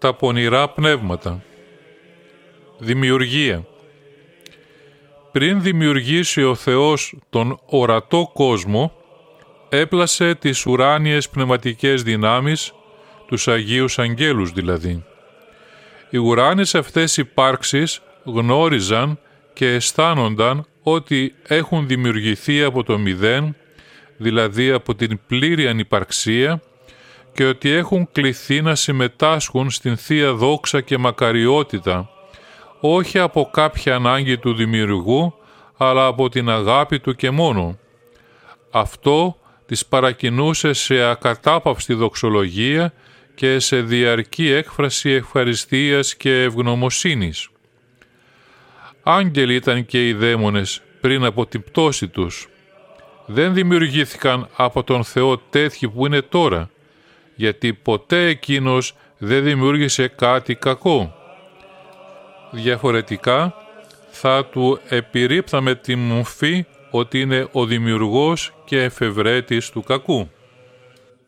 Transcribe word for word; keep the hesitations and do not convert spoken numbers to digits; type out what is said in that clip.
τα πονηρά πνεύματα. Δημιουργία. Πριν δημιουργήσει ο Θεός τον ορατό κόσμο, έπλασε τις ουράνιες πνευματικές δυνάμεις, τους Αγίους Αγγέλους δηλαδή. Οι ουράνιες αυτές υπάρξεις γνώριζαν και αισθάνονταν ότι έχουν δημιουργηθεί από το μηδέν, δηλαδή από την πλήρη ανυπαρξία, και ότι έχουν κληθεί να συμμετάσχουν στην Θεία Δόξα και μακαριότητα, όχι από κάποια ανάγκη του δημιουργού, αλλά από την αγάπη του και μόνο. Αυτό τις παρακινούσε σε ακατάπαυστη δοξολογία και σε διαρκή έκφραση ευχαριστίας και ευγνωμοσύνης. Άγγελοι ήταν και οι δαίμονες πριν από την πτώση τους. Δεν δημιουργήθηκαν από τον Θεό τέτοιοι που είναι τώρα, γιατί ποτέ εκείνος δεν δημιούργησε κάτι κακό. Διαφορετικά, θα του επιρρίπταμε τη μορφή ότι είναι ο δημιουργός και εφευρέτης του κακού.